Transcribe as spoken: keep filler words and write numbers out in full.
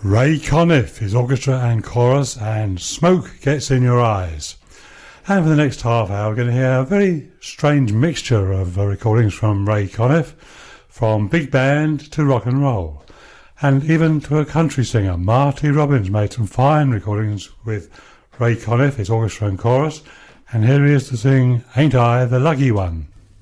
Ray Conniff, his orchestra and chorus, and Smoke Gets in Your Eyes. And for the next half hour, we're going to hear a very strange mixture of uh, recordings from Ray Conniff, from big band to rock and roll, and even to a country singer. Marty Robbins made some fine recordings with Ray Conniff, his orchestra and chorus, and here he is to sing Ain't I the Lucky One.